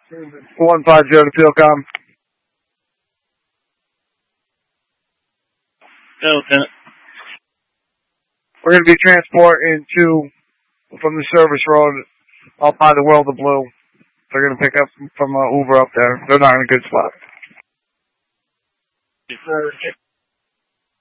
150 to Philcom. Yeah, Lieutenant. We're going to be transporting from the service road up by the World of Blue. They're going to pick up from Uber up there. They're not in a good spot.